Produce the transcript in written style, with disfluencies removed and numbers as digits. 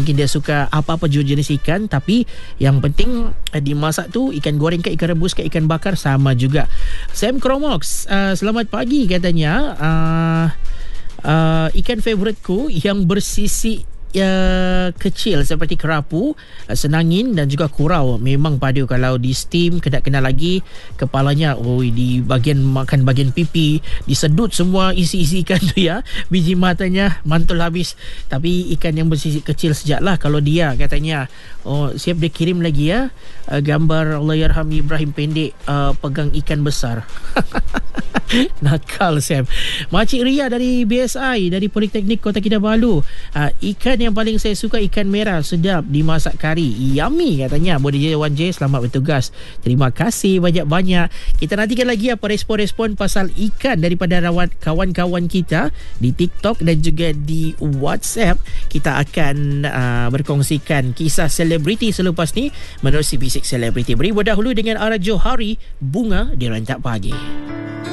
Mungkin dia suka apa-apa jenis ikan, tapi yang penting dimasak tu ikan goreng ke, ikan rebus ke, ikan bakar sama juga. Sam Kromox, selamat pagi katanya. Ikan favoritku yang bersisik kecil seperti kerapu, senangin dan juga kurau memang padu. Kalau di steam kena lagi kepalanya, di bahagian makan bahagian pipi disedut semua isi ikan tu ya, biji matanya mantul habis. Tapi ikan yang bersisik kecil sejaklah kalau dia katanya. Siap dia kirim lagi ya gambar Allahyarham Ibrahim pendek pegang ikan besar. Nakal Sam. Makcik Ria dari BSI, dari Politeknik Kota Kinabalu, ikan yang paling saya suka ikan merah, sedap dimasak kari, yummy katanya. Boleh je Wan J, selamat bertugas. Terima kasih banyak-banyak. Kita nantikan lagi apa respon-respon pasal ikan daripada kawan-kawan kita di TikTok dan juga di WhatsApp. Kita akan berkongsikan kisah selebriti selepas ni menerusi Bisik Selebriti. Beri dahulu dengan Ara Johari, Bunga di Rentak Pagi.